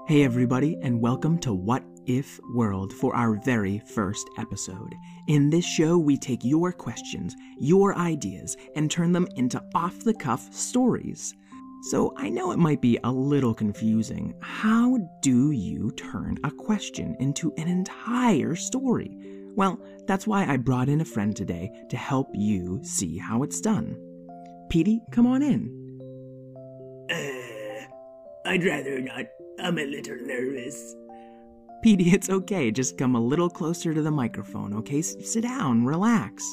Hey everybody, and welcome to What If World for our very first episode. In this show, we take your questions, your ideas, and turn them into off-the-cuff stories. So I know it might be a little confusing. How do you turn a question into an entire story? Well, that's why I brought in a friend today to help you see how it's done. Petey, come on in. I'd rather not. I'm a little nervous. Petey, it's okay. Just come a little closer to the microphone, okay? Sit down, relax.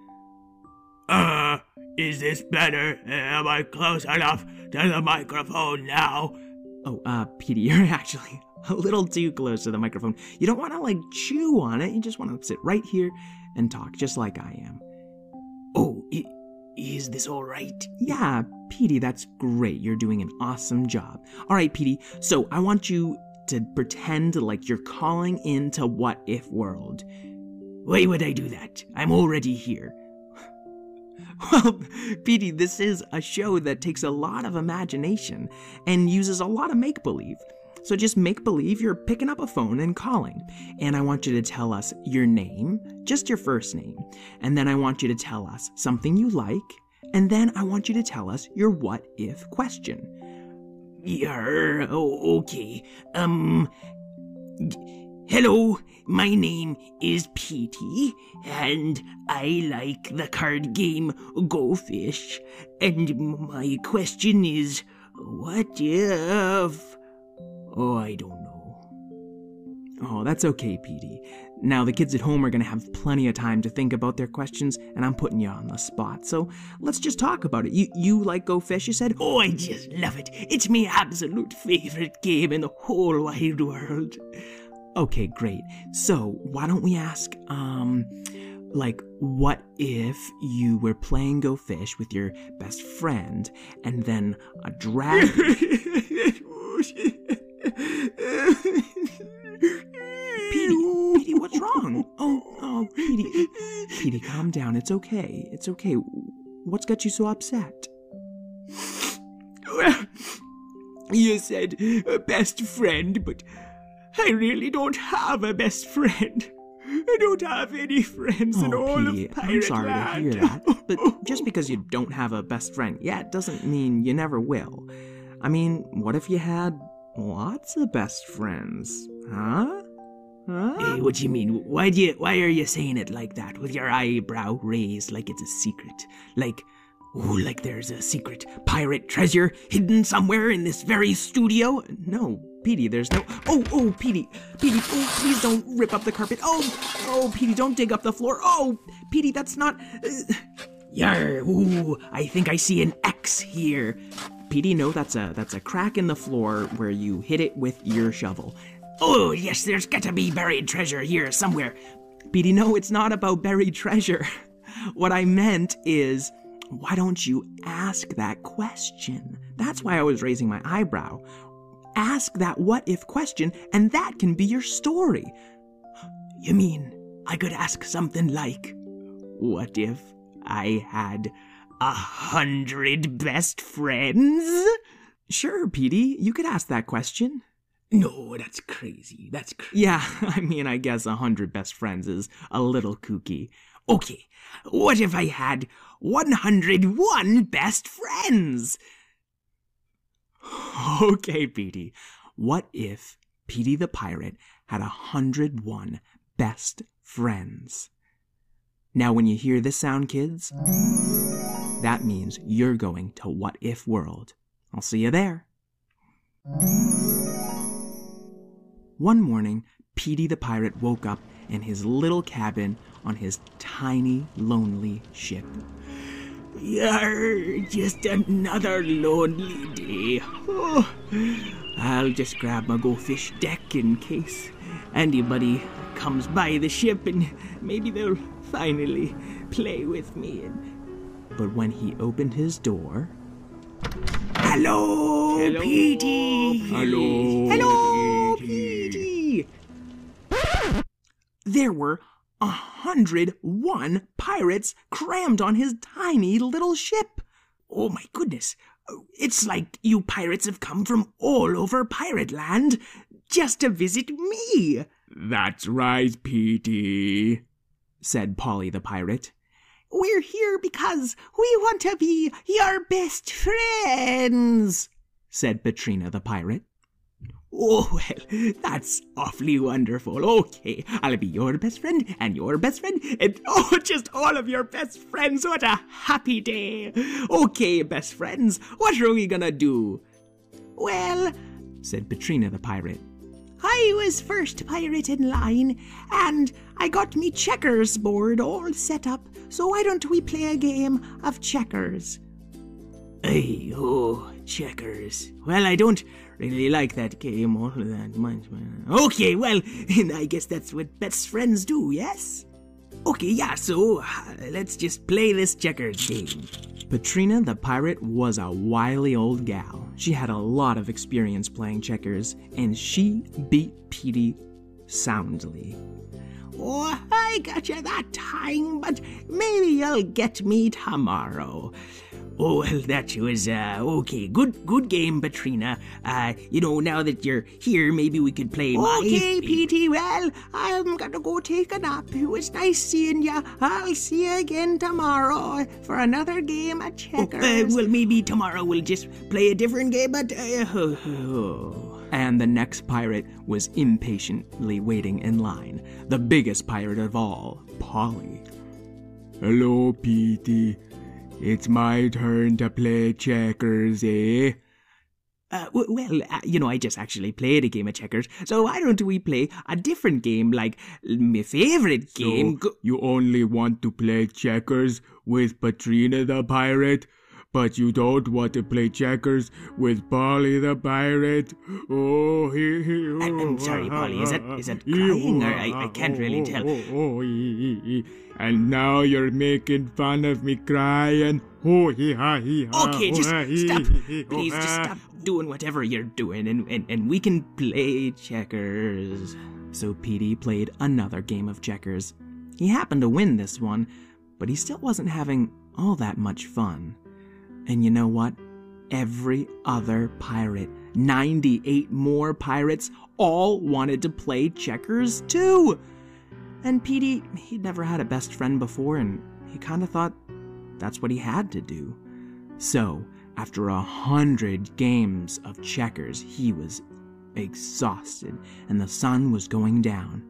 Is this better? Am I close enough to the microphone now? Oh, Petey, you're actually a little too close to the microphone. You don't want to, chew on it. You just want to sit right here and talk, just like I am. Oh, is this all right? Yeah, Petey, that's great. You're doing an awesome job. All right, Petey, so I want you to pretend like you're calling into What If World. Why would I do that? I'm already here. Well, Petey, this is a show that takes a lot of imagination and uses a lot of make-believe. So just make believe you're picking up a phone and calling. And I want you to tell us your name, just your first name. And then I want you to tell us something you like. And then I want you to tell us your what if question. Okay. Hello, my name is Petey, and I like the card game Go Fish. And my question is, what if... Oh, I don't know. Oh, that's okay, Petey. Now, the kids at home are going to have plenty of time to think about their questions, and I'm putting you on the spot. So let's just talk about it. You like Go Fish, you said? Oh, I just love it. It's my absolute favorite game in the whole wide world. Okay, great. So why don't we ask, what if you were playing Go Fish with your best friend, and then a dragon... Petey, what's wrong? Oh, Petey, calm down. It's okay. What's got you so upset? Well, you said a best friend, but I really don't have a best friend. I don't have any friends in all Petey, of Pirate I'm sorry Land. to hear that, but just because you don't have a best friend yet doesn't mean you never will. I mean, what if you had lots of best friends? Huh? Hey, what do you mean? Why are you saying it like that, with your eyebrow raised like it's a secret? Like there's a secret pirate treasure hidden somewhere in this very studio? No, Petey, there's no... Oh, Petey, please don't rip up the carpet. Oh, Petey, don't dig up the floor. Oh, Petey, that's not... I think I see an X here. Petey, no, that's a crack in the floor where you hit it with your shovel. Oh, yes, there's got to be buried treasure here somewhere. Petey, no, it's not about buried treasure. What I meant is, why don't you ask that question? That's why I was raising my eyebrow. Ask that what if question, and that can be your story. You mean I could ask something like, what if I had 100 best friends? Sure, Petey, you could ask that question. No, that's crazy. Yeah, I mean, I guess 100 best friends is a little kooky. Okay, what if I had 101 best friends? Okay, Petey. What if Petey the Pirate had 101 best friends? Now, when you hear this sound, kids, that means you're going to What If World. I'll see you there. One morning, Petey the Pirate woke up in his little cabin on his tiny, lonely ship. Yarr, just another lonely day. Oh, I'll just grab my Go Fish deck in case anybody comes by the ship and maybe they'll finally play with me. But when he opened his door... Hello, Petey! Hello, Petey! There were 101 pirates crammed on his tiny little ship. Oh my goodness, It's like you pirates have come from all over Pirate Land just to visit me. That's right, Petey, said Polly the pirate. We're here because we want to be your best friends, said Patrina the pirate. Oh, well, that's awfully wonderful. Okay, I'll be your best friend and your best friend and just all of your best friends. What a happy day. Okay, best friends, what are we gonna do? Well, said Patrina the pirate, I was first pirate in line, and I got me checkers board all set up, so why don't we play a game of checkers? Hey, checkers. Well, I don't really like that game all that much. Okay, well, I guess that's what best friends do, yes? Okay, yeah, so let's just play this checkers game. Patrina the pirate was a wily old gal. She had a lot of experience playing checkers, and she beat Petey soundly. Oh, I got you that time, but maybe you'll get me tomorrow. Oh, well, that was, okay. Good game, Patrina. Now that you're here, maybe we could play Okay, Petey, well, I'm gonna go take a nap. It was nice seeing ya. I'll see you again tomorrow for another game of checkers. Well, maybe tomorrow we'll just play a different game, but, And the next pirate was impatiently waiting in line. The biggest pirate of all, Polly. Hello, Petey. It's my turn to play checkers, eh? I just actually played a game of checkers, so why don't we play a different game, like my favorite game? So you only want to play checkers with Patrina the pirate, but you don't want to play checkers with Polly the pirate? Oh, I'm sorry, Polly, is that crying, or I can't really tell. And now you're making fun of me crying. Okay, just stop. Please, just stop doing whatever you're doing, and we can play checkers. So Petey played another game of checkers. He happened to win this one, but he still wasn't having all that much fun. And you know what? Every other pirate, 98 more pirates, all wanted to play checkers too. And Petey, he'd never had a best friend before, and he kind of thought that's what he had to do. So, after 100 games of checkers, he was exhausted, and the sun was going down.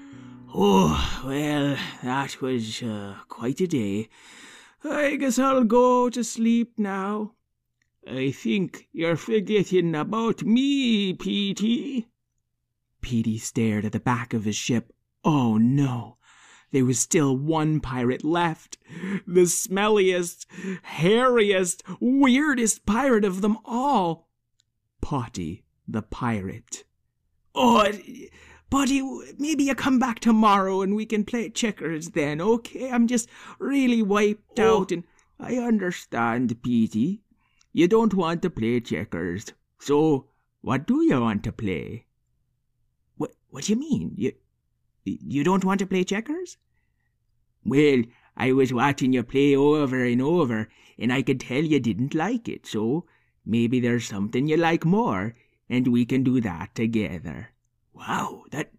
Oh, well, that was quite a day. I guess I'll go to sleep now. I think you're forgetting about me, Petey. Petey stared at the back of his ship. Oh no, there was still one pirate left. The smelliest, hairiest, weirdest pirate of them all. Potty the pirate. Oh, Potty, maybe you come back tomorrow and we can play checkers then, okay? I'm just really wiped out, and I understand, Petey. You don't want to play checkers. So, what do you want to play? What do you mean? You don't want to play checkers? Well, I was watching you play over and over, and I could tell you didn't like it, so maybe there's something you like more, and we can do that together. Wow, that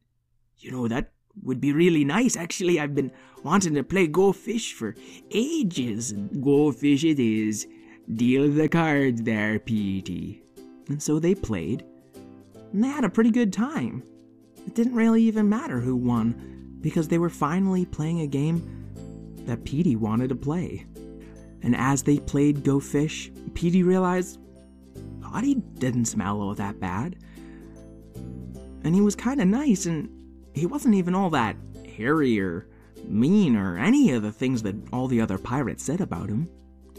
would be really nice. Actually, I've been wanting to play Go Fish for ages. Go Fish it is. Deal the cards there, Petey. And so they played, and they had a pretty good time. It didn't really even matter who won, because they were finally playing a game that Petey wanted to play. And as they played Go Fish, Petey realized Potty didn't smell all that bad. And he was kind of nice, and he wasn't even all that hairy or mean or any of the things that all the other pirates said about him.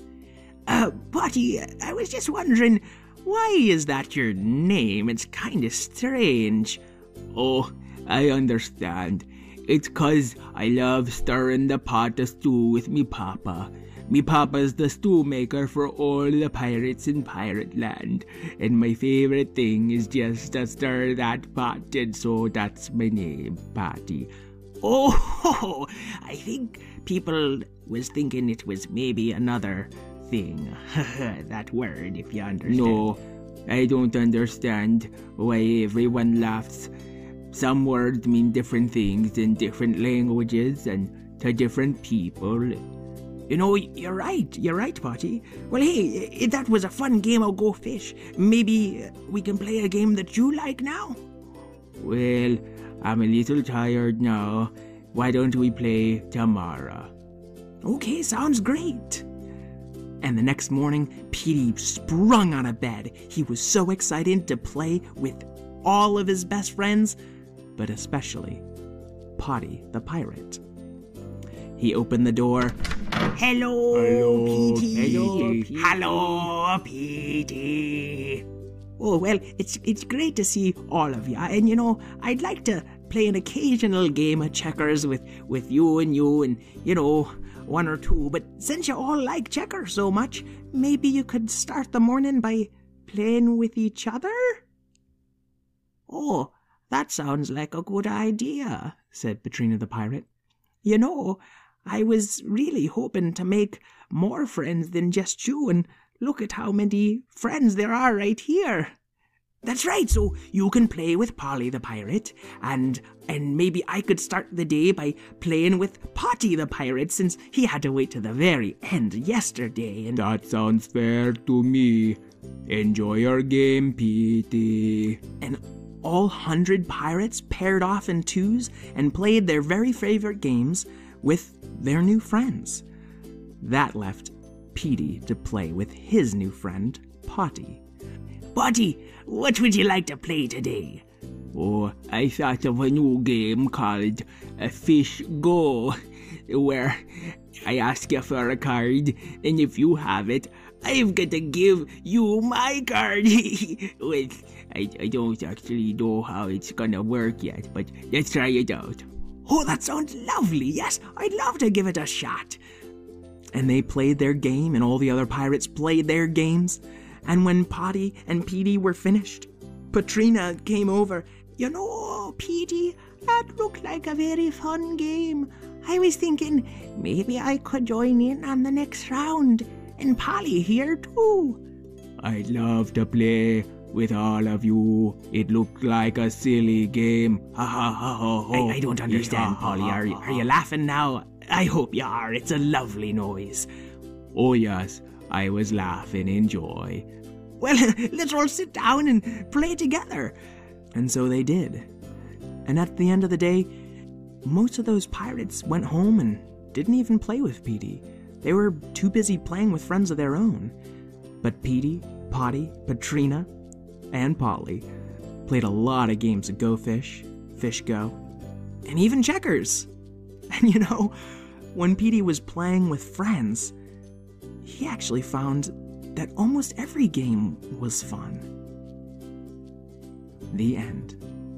Potty, I was just wondering, why is that your name? It's kind of strange. Oh, I understand. It's 'cause I love stirring the pot of stew with me papa. Me papa's the stew maker for all the pirates in Pirate Land, and my favorite thing is just to stir that pot, and so that's my name, Potty. Oh, I think people was thinking it was maybe another thing. That word, if you understand. No, I don't understand why everyone laughs. Some words mean different things in different languages and to different people. You know, you're right, Potty. Well, hey, that was a fun game of Go Fish. Maybe we can play a game that you like now? Well, I'm a little tired now. Why don't we play tomorrow? Okay, sounds great. And the next morning, Petey sprung out of bed. He was so excited to play with all of his best friends, but especially Potty the pirate. He opened the door. Hello, Petey. Hello, Petey. Hello, Petey. Oh, well, it's great to see all of you. And, you know, I'd like to play an occasional game of checkers with you and, you know, one or two. But since you all like checkers so much, maybe you could start the morning by playing with each other? Oh, that sounds like a good idea, said Patrina the pirate. You know, I was really hoping to make more friends than just you, and look at how many friends there are right here. That's right, so you can play with Polly the pirate, and maybe I could start the day by playing with Potty the pirate, since he had to wait to the very end yesterday. And that sounds fair to me. Enjoy your game, Petey. And all 100 pirates paired off in twos and played their very favorite games with their new friends. That left Petey to play with his new friend, Potty. Potty, what would you like to play today? Oh, I thought of a new game called Fish Go, where I ask you for a card, and if you have it, I've got to give you my card. Well, I don't actually know how it's gonna work yet, but let's try it out. Oh, that sounds lovely. Yes, I'd love to give it a shot. And they played their game, and all the other pirates played their games. And when Potty and Petey were finished, Patrina came over. You know, Petey, that looked like a very fun game. I was thinking maybe I could join in on the next round. And Polly here, too. I'd love to play with all of you. It looked like a silly game. Ha ha ha ha ha. I don't understand, Polly. Are you laughing now? I hope you are. It's a lovely noise. Oh yes, I was laughing in joy. Well, let's all sit down and play together. And so they did. And at the end of the day, most of those pirates went home and didn't even play with Petey. They were too busy playing with friends of their own. But Petey, Potty, Patrina, and Polly played a lot of games of Go Fish, Fish Go, and even checkers. And you know, when Petey was playing with friends, he actually found that almost every game was fun. The end.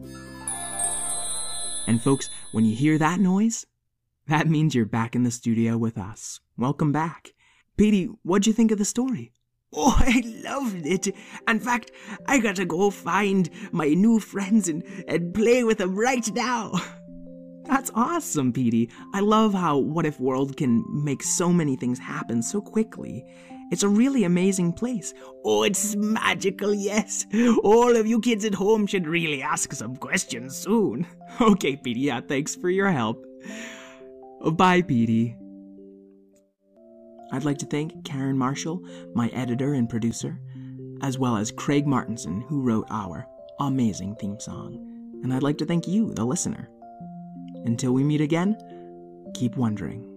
And folks, when you hear that noise, that means you're back in the studio with us. Welcome back. Petey, what'd you think of the story? Oh, I loved it. In fact, I gotta go find my new friends and play with them right now. That's awesome, Petey. I love how What If World can make so many things happen so quickly. It's a really amazing place. Oh, it's magical, yes. All of you kids at home should really ask some questions soon. Okay, Petey, yeah, thanks for your help. Bye, Petey. I'd like to thank Karen Marshall, my editor and producer, as well as Craig Martinson, who wrote our amazing theme song. And I'd like to thank you, the listener. Until we meet again, keep wondering.